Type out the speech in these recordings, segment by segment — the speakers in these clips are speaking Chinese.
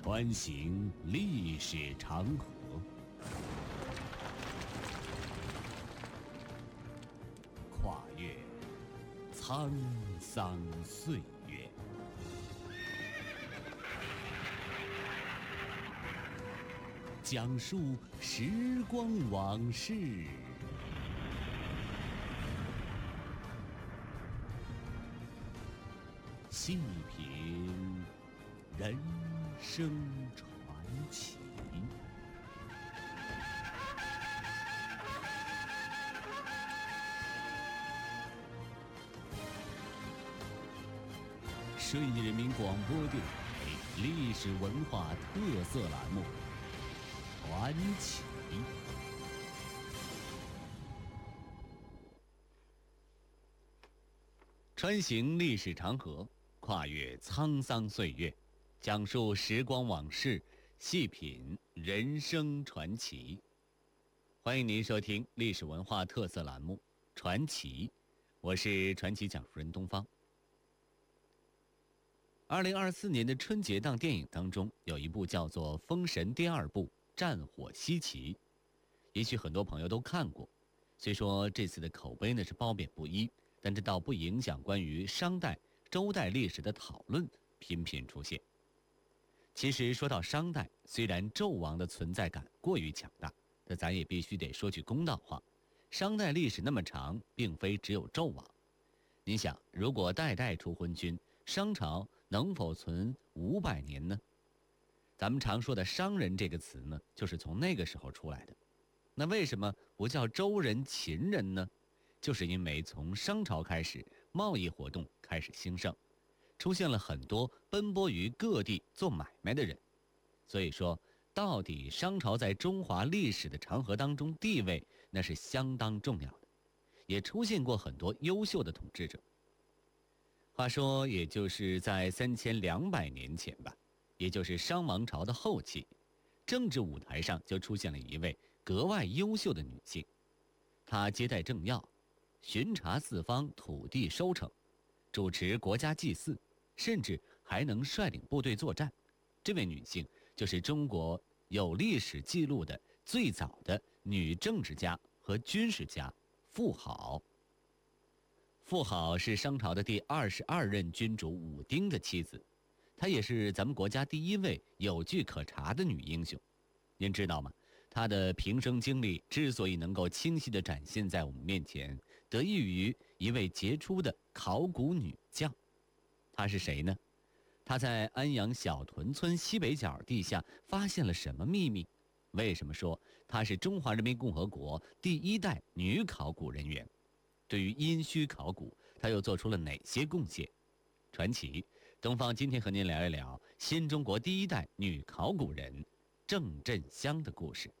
穿行历史长河，跨越沧桑岁月，讲述时光往事，细品人生传奇。顺义人民广播电台历史文化特色栏目《传奇》。穿行历史长河，跨越沧桑岁月，讲述时光往事，细品人生传奇。欢迎您收听历史文化特色栏目《传奇》，我是传奇讲述人东方。2024年的春节档电影当中，有一部叫做《封神第二部：战火西岐》，也许很多朋友都看过。虽说这次的口碑呢是褒贬不一，但这倒不影响关于商代、周代历史的讨论频频出现。其实说到商代，虽然纣王的存在感过于强大，但咱也必须得说句公道话，商代历史那么长，并非只有纣王。你想，如果代代出昏君，商朝能否存500年呢？咱们常说的商人这个词呢，就是从那个时候出来的。那为什么不叫周人、秦人呢？就是因为从商朝开始，贸易活动开始兴盛，出现了很多奔波于各地做买卖的人。所以说，到底商朝在中华历史的长河当中地位，那是相当重要的，也出现过很多优秀的统治者。话说，也就是在3200年前吧，也就是商王朝的后期，政治舞台上就出现了一位格外优秀的女性。她接待政要，巡查四方土地收成，主持国家祭祀，甚至还能率领部队作战。这位女性就是中国有历史记录的最早的女政治家和军事家妇好。妇好是商朝的第22任君主武丁的妻子，她也是咱们国家第一位有据可查的女英雄。您知道吗？她的平生经历之所以能够清晰地展现在我们面前，得益于一位杰出的考古女将。她是谁呢？她在安阳小屯村西北角地下发现了什么秘密？为什么说她是中华人民共和国第一代女考古人员？对于殷墟考古，她又做出了哪些贡献？传奇东方今天和您聊一聊新中国第一代女考古人郑振香的故事。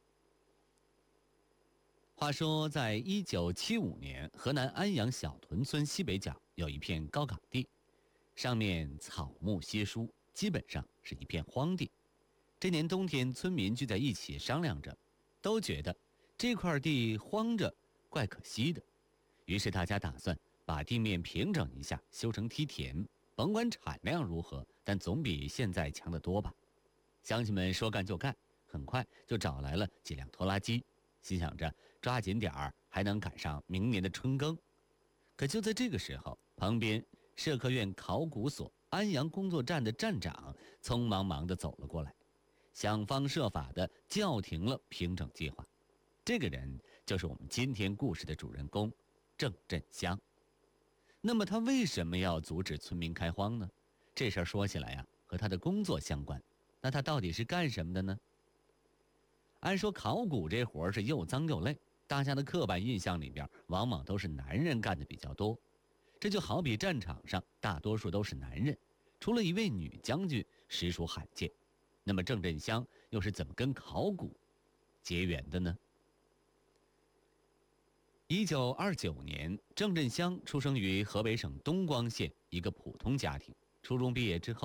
话说，在1975年，河南安阳小屯村西北角有一片高岗地，上面草木稀疏，基本上是一片荒地。这年冬天，村民聚在一起商量着，都觉得这块地荒着怪可惜的，于是大家打算把地面平整一下，修成梯田，甭管产量如何，但总比现在强得多吧。乡亲们说干就干，很快就找来了几辆拖拉机，心想着抓紧点儿，还能赶上明年的春耕。可就在这个时候，旁边社科院考古所安阳工作站的站长匆忙忙地走了过来，想方设法地叫停了平整计划。这个人就是我们今天故事的主人公郑振香。那么他为什么要阻止村民开荒呢？这事儿说起来呀，和他的工作相关。那他到底是干什么的呢？按说考古这活儿是又脏又累，大家的刻板印象里边往往都是男人干的比较多。这就好比战场上大多数都是男人，除了一位女将军实属罕见。那么郑振香又是怎么跟考古结缘的呢？1929年，郑振香出生于河北省东光县一个普通家庭。初中毕业之后，